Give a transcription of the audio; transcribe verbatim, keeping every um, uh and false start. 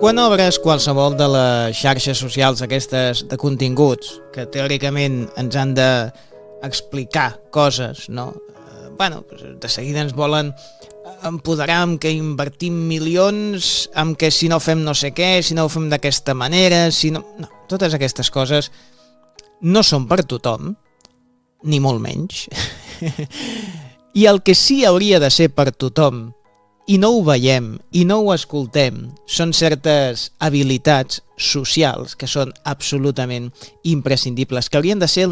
Quan obres qualsevol de les xarxes socials aquestes de continguts que teòricament ens han d'explicar coses, no? Eh, bueno, de seguida ens volen empoderar amb que invertim milions, amb que si no fem no sé què, si no ho fem d'aquesta manera, si no... no... Totes aquestes coses no són per tothom, ni molt menys. I el que sí hauria de ser per tothom, i no ho veiem, i no ho escoltem, són certes habilitats socials que són absolutament imprescindibles, que haurien de ser el